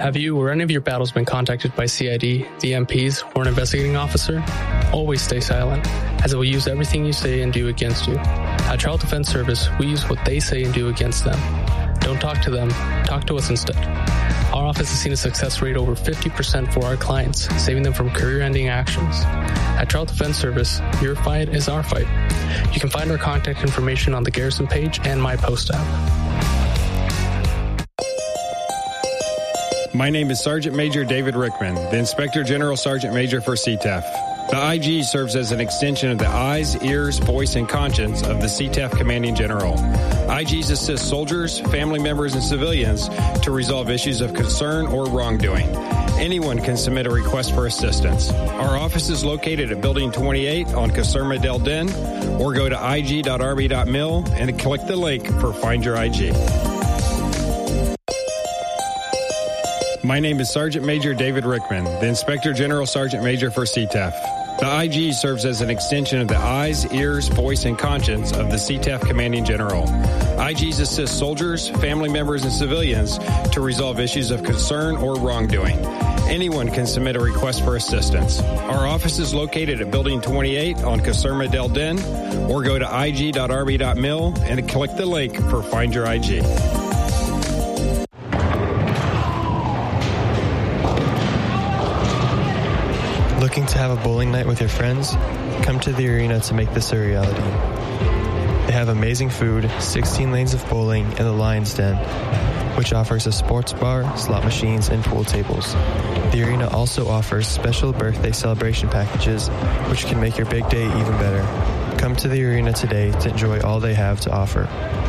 Have you or any of your battles been contacted by CID, the MPs, or an investigating officer? Always stay silent, as it will use everything you say and do against you. At Child Defense Service, we use what they say and do against them. Don't talk to them, talk to us instead. Our office has seen a success rate over 50% for our clients, saving them from career-ending actions. At Child Defense Service, your fight is our fight. You can find our contact information on the Garrison page and My Post app. My name is Sergeant Major David Rickman, the Inspector General Sergeant Major for CTEF. The IG serves as an extension of the eyes, ears, voice, and conscience of the CTEF Commanding General. IGs assist soldiers, family members, and civilians to resolve issues of concern or wrongdoing. Anyone can submit a request for assistance. Our office is located at Building 28 on Caserma Del Den, or go to ig.army.mil and click the link for Find Your IG. My name is Sergeant Major David Rickman, the Inspector General Sergeant Major for CTEF. The IG serves as an extension of the eyes, ears, voice, and conscience of the CTEF Commanding General. IGs assist soldiers, family members, and civilians to resolve issues of concern or wrongdoing. Anyone can submit a request for assistance. Our office is located at Building 28 on Caserma Del Den, or go to ig.army.mil and click the link for Find Your IG. Looking to have a bowling night with your friends? Come to the arena to make this a reality. They have amazing food, 16 lanes of bowling, and the Lion's Den, which offers a sports bar, slot machines, and pool tables. The arena also offers special birthday celebration packages, which can make your big day even better. Come to the arena today to enjoy all they have to offer.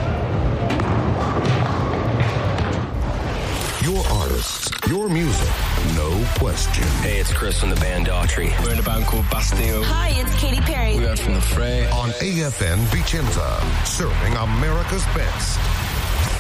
Your artists, your music, no question. Hey, it's Chris from the band Daughtry. We're in a band called Bastille. Hi, it's Katy Perry. We are from The Fray. On AFN Vicenza, serving America's best.